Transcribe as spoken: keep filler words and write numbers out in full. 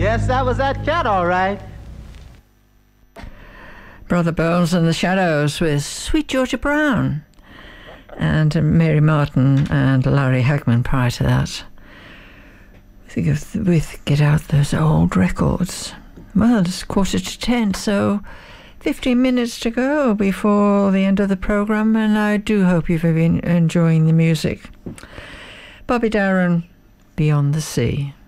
Yes, that was that cat, all right. Brother Bones and the Shadows with Sweet Georgia Brown. And Mary Martin and Larry Hagman prior to that. Think of with Get Out Those Old Records. Well, it's quarter to ten, so fifteen minutes to go before the end of the programme, and I do hope you've been enjoying the music. Bobby Darin, Beyond the Sea.